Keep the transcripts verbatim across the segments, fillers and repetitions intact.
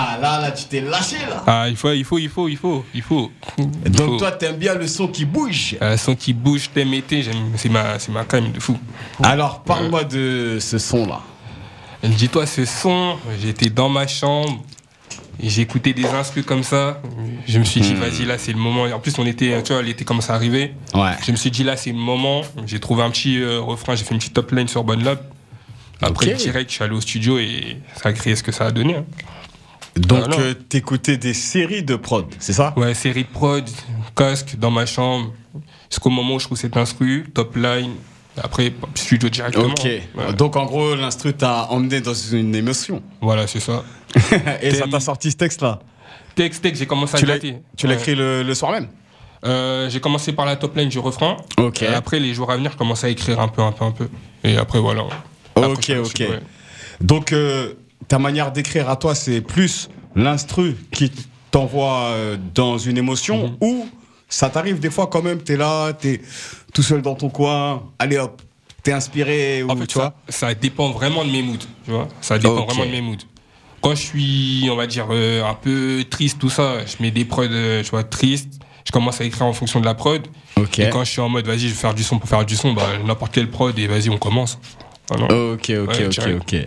Ah là, là, tu t'es lâché là. Ah, il faut, il faut, il faut, il faut, il faut. Il Donc faut. toi, t'aimes bien le son qui bouge. Un son qui bouge, t'aimes été, j'aime, c'est ma, c'est ma crème de fou. Alors, parle-moi de ce son-là. Dis-toi, ce son, j'étais dans ma chambre, et j'écoutais des instrus comme ça. Je me suis dit, vas-y, là, c'est le moment. En plus, on était, tu vois, l'été commence à arriver. Ouais. Je me suis dit, là, c'est le moment. J'ai trouvé un petit euh, refrain, j'ai fait une petite top line sur Bonne Lab. Après, Ok. direct, je suis allé au studio et ça a créé ce que ça a donné. Hein. Donc, Voilà. euh, t'écoutais des séries de prod, c'est ça? Ouais, série de prod, casque dans ma chambre. Jusqu'au moment où je trouve cet instru, top line. Après, studio directement. Ok. Ouais. Donc, en gros, l'instru t'a emmené dans une émotion. Voilà, c'est ça. Et ça Tel- t'a sorti ce texte-là. Texte, texte, j'ai commencé à Tu l'as, gratter. tu l'as Ouais. écrit le, le soir même? Euh, j'ai commencé par la top line du refrain. Ok. Et après, les jours à venir, je commençais à écrire un peu, un peu, un peu. Et après, voilà. Après, Ok, je me ok. suis- ouais. Donc, euh, ta manière d'écrire à toi, c'est plus l'instru qui t'envoie euh, dans une émotion Mhm. ou ça t'arrive des fois quand même, t'es là, t'es tout seul dans ton coin, allez hop, t'es inspiré ou En fait, tu vois? ça, ça dépend vraiment de mes moods, tu vois. Ça dépend Ok. vraiment de mes moods. Quand je suis, on va dire, euh, un peu triste, tout ça, je mets des prods, euh, tu vois, tristes. Je commence à écrire en fonction de la prod. Ok. Et quand je suis en mode, vas-y, je vais faire du son pour faire du son, bah, n'importe quelle prod et vas-y, on commence. Voilà. Ok, ok, Ouais, ok, direct. ok. Et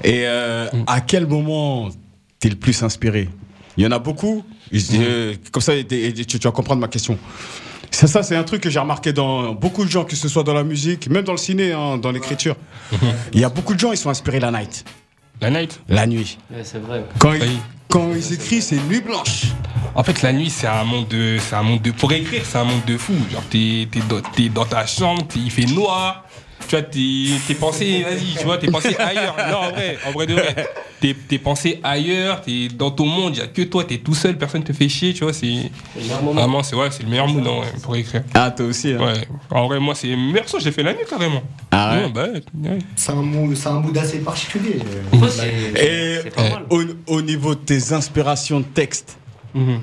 euh, à quel moment t'es le plus inspiré? Il y en a beaucoup. Je dis, euh, comme ça, et- et tu, tu vas comprendre ma question. Ça, ça c'est un truc que j'ai remarqué dans beaucoup de gens, que ce soit dans la musique, même dans le ciné, hein, dans l'écriture. Il y a beaucoup de gens, ils sont inspirés la night, La night. la nuit. Ouais, c'est vrai. Quand ils, Oui. quand ils écrivent, c'est nuit blanche. En fait, la nuit, c'est un monde de, c'est un monde de, pour écrire, c'est un monde de fou. Genre, t'es, t'es, dans, t'es dans ta chambre, t'es- il fait noir. Tu vois, tes, tes pensées, vas-y, tu vois, tes pensées ailleurs. Non, en vrai, en vrai de vrai. Tes, tes pensées ailleurs, t'es dans ton monde, il n'y a que toi, t'es tout seul, personne te fait chier, tu vois, c'est. C'est le meilleur moment. Vraiment, c'est, ouais, c'est le meilleur mood, hein, ouais, pour écrire. Ah, toi aussi. Hein. Ouais. En vrai, moi, c'est. Merci, j'ai fait la nuit carrément. Ah ouais. bah, ouais. C'est un mood, c'est un mood assez particulier. Ouais, c'est- Et c'est pas mal. au, au niveau de tes inspirations de texte, Mhm.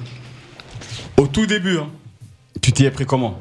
au tout début, hein, tu t'y es pris comment?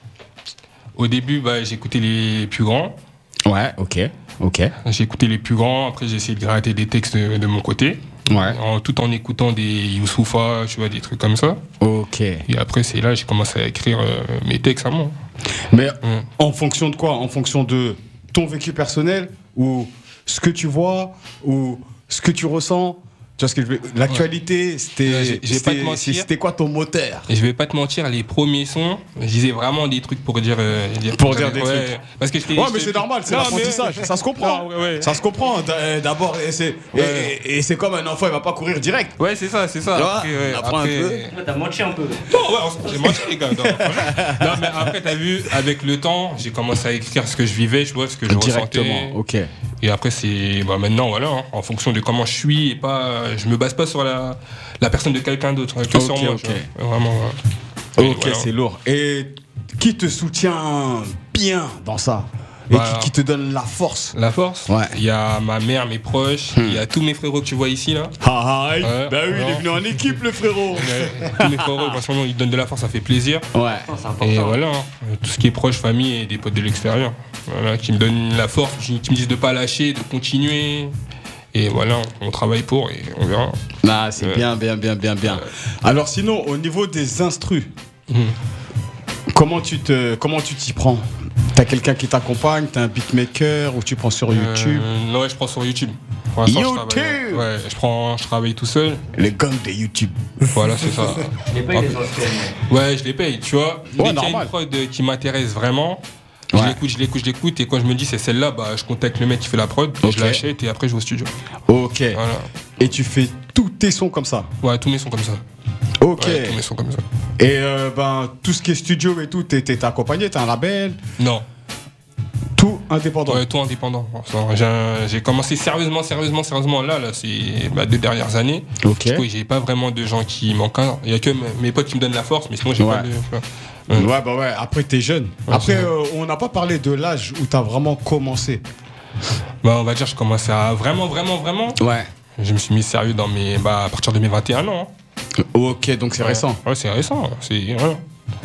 Au début, bah, j'ai écouté les plus grands. Ouais, ok, ok. J'ai écouté les plus grands, après j'ai essayé de gratter des textes de, de mon côté. Ouais. En, tout en écoutant des Youssoufa, tu vois, des trucs comme ça. Ok. Et après, c'est là que j'ai commencé à écrire euh, mes textes à moi. Mais Mm. en fonction de quoi? En fonction de ton vécu personnel ou ce que tu vois ou ce que tu ressens? Tu vois ce que je veux... L'actualité, c'était, Ouais, j'ai- j'ai pas c'était, te mentir. c'était quoi ton moteur? Et je vais pas te mentir, les premiers sons, je disais vraiment des trucs pour dire. euh, Pour dire des ouais, trucs. Parce que j'étais- Ouais, mais j'étais- c'est normal, c'est Non, l'apprentissage. mais- Ça se comprend. Non, ouais, ouais. Ça se comprend. D'a- D'abord, et c'est, et- Ouais. et, et c'est comme un enfant, il va pas courir direct. Ouais, c'est ça, c'est ça. Tu vois, Après, ouais, on apprend un après- peu. Ouais, t'as menti un peu. Non, ouais, on- j'ai menti, les gars. Non, franchement. Non, mais après, t'as vu, avec le temps, j'ai commencé à écrire ce que je vivais, je vois, ce que je Directement. ressentais. Ok. Et après, c'est. Bah, maintenant, voilà, hein, en fonction de comment je suis, et pas. Je me base pas sur la, la personne de quelqu'un d'autre, que sur Ok, moi. ok. tu vois. Vraiment. ouais. Et Ok, voilà. c'est lourd. Et qui te soutient bien dans ça? Et Bah, qui, qui te donne la force? La force, Ouais. il y a ma mère, mes proches, il y a tous mes frérots que tu vois ici, là. Ah, ah, Ouais, bah oui, il est non. venu en équipe, le frérot. Ouais, tous mes frérots, franchement, ils donnent de la force, ça fait plaisir. Ouais. Non, c'est important. Et voilà, hein, tout ce qui est proche, famille et des potes de l'extérieur. Voilà, qui me donnent la force, qui, qui me disent de pas lâcher, de continuer. Et voilà, on travaille pour et on verra. Ah, c'est Ouais. bien, bien, bien, bien, bien. Alors sinon, au niveau des instrus, Mhm. comment tu te, comment tu t'y prends? T'as quelqu'un qui t'accompagne? T'as un beatmaker ou tu prends sur YouTube? Euh, non, ouais, je prends sur YouTube. Pour l'instant, je YouTube travaille- Ouais, je prends, je travaille tout seul. Les guns de YouTube. Voilà, c'est ça. Je l'ai pas eu les anciennes. Ouais, je les paye, tu vois. Dès qu'il y a normal. une prod qui m'intéresse vraiment, je Ouais. l'écoute, je l'écoute, je l'écoute. Et quand je me dis c'est celle-là, bah, je contacte le mec qui fait la prod, Ok. je l'achète et après je vais au studio. Ok. Voilà. Et tu fais tous tes sons comme ça? Ouais, tous mes sons comme ça. Ok. Ouais, tous mes sons comme ça. Et euh, ben, tout ce qui est studio et tout, t'es, t'es accompagné? T'as un label? Non. Tout indépendant? Ouais, tout indépendant. Enfin, J'ai j'ai commencé sérieusement, sérieusement, sérieusement là, là, c'est bah, deux dernières années. Ok. Du coup, j'ai pas vraiment de gens qui m'encadrent. Il y a que mes- mes potes qui me donnent la force, mais sinon j'ai Ouais. pas de. Ouais, Ouais. bah ouais, après t'es jeune. Ouais, Après, c'est vrai. euh, on n'a pas parlé de l'âge où t'as vraiment commencé. Bah, on va dire, je commençais à vraiment, vraiment, vraiment. Ouais. Je me suis mis sérieux dans mes, bah, à partir de mes vingt et un ans. hein. Ok, donc c'est Ouais. récent. Ouais, c'est récent. C'est voilà.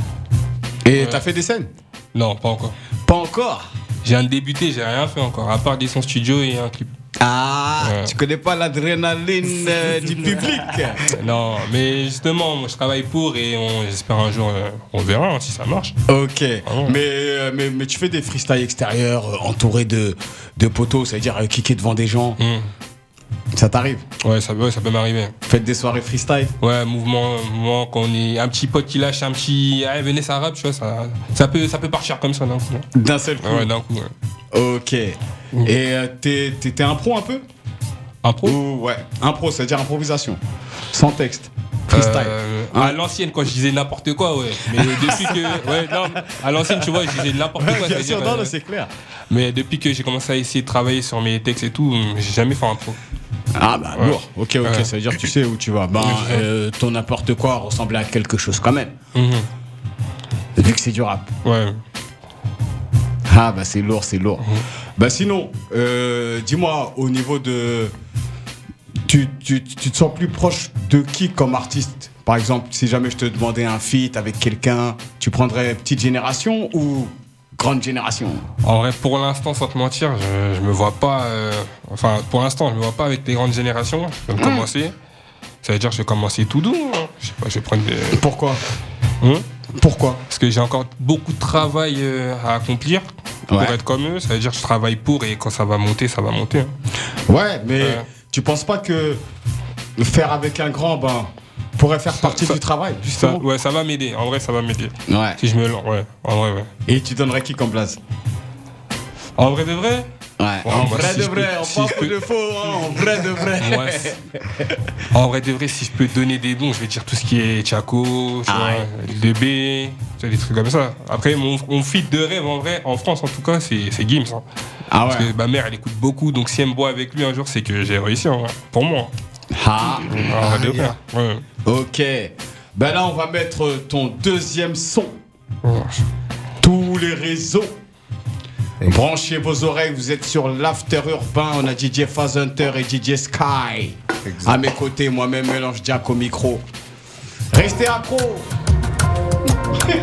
Et Ouais. t'as fait des scènes? Non, pas encore. Pas encore. J'ai un débuté, j'ai rien fait encore, à part des sons studio et un clip. Ah, Ouais. tu connais pas l'adrénaline euh, du public. Non, mais justement, moi je travaille pour et on, j'espère un jour, euh, on verra hein, si ça marche. Ok, Ah bon. mais, euh, mais, mais tu fais des freestyles extérieurs euh, entourés de, de poteaux, c'est-à-dire euh, kicker devant des gens. Hmm. Ça t'arrive? Ouais, ça, ouais, ça peut m'arriver. Faites des soirées freestyle? Ouais, mouvement, mouvement, quand on est un petit pote qui lâche un petit. Allez, venez, ça rappe, tu vois, ça, ça, peut, ça peut partir comme ça d'un coup. D'un seul coup? Ouais, d'un coup, ouais. Ok. Et euh, t'es, t'es, t'es un pro un peu? Un pro Ou, ouais, un pro, c'est-à-dire improvisation. Sans texte. Freestyle. Euh, Hein? À l'ancienne, quand je disais n'importe quoi, ouais. Mais depuis que. Ouais, non, à l'ancienne, tu vois, je disais n'importe Ouais, quoi. bien c'est-à-dire, sûr, non, euh, non, c'est clair. Mais depuis que j'ai commencé à essayer de travailler sur mes textes et tout, j'ai jamais fait un pro. Ah bah Ouais. lourd, ok, ok, Ouais. ça veut dire que tu sais où tu vas. Ben, Ouais, c'est ça. euh, ton n'importe quoi ressemblait à quelque chose quand même. Mhm. Vu que c'est du rap. Ouais. Ah bah c'est lourd, c'est lourd. Bah sinon, euh, dis-moi, au niveau de... Tu, tu, tu te sens plus proche de qui comme artiste? Par exemple, si jamais je te demandais un feat avec quelqu'un, tu prendrais petite génération ou grande génération? En vrai, pour l'instant, sans te mentir, je, je me vois pas. euh, enfin, pour l'instant, je me vois pas avec les grandes générations. Je vais commencer. Ça veut dire que je vais commencer tout doux. hein. Je sais pas, je vais prendre des. Pourquoi? Hein Pourquoi? Parce que j'ai encore beaucoup de travail euh, à accomplir pour Ouais. être comme eux. Ça veut dire que je travaille pour et quand ça va monter, ça va monter. hein. Ouais, mais Ouais. tu penses pas que faire avec un grand, ben, pourrait faire Ça- partie ça- du travail, Ça, justement? ouais, ça va m'aider. En vrai, ça va m'aider. Ouais. Si je me lance, ouais. En vrai, ouais. Et tu donnerais qui comme blaze? En vrai de vrai Ouais. Ouais, en moi, vrai si de je vrai, peux- on si parle je pas peux- de faux, hein, en vrai de vrai. Moi, c'est- en vrai de vrai, si je peux donner des dons, je vais dire tout ce qui est Chaco, tu Ah vois, ouais. D B, tu vois, des trucs comme ça. Après, mon, mon feat de rêve, en vrai, en France en tout cas, c'est, c'est Gims. hein. Ah Parce ouais. que ma mère, elle écoute beaucoup, donc si elle me boit avec lui un jour, c'est que j'ai réussi, en vrai, pour moi. Ah. En vrai de vrai. Ouais. Ok. Ben là, on va mettre ton deuxième son. Ouais. Tous les réseaux. Branchez vos oreilles, vous êtes sur l'After Urbain. On a D J Faz Hunter et D J Sky. À mes côtés, moi-même, Mélange Jack au micro. Restez accro.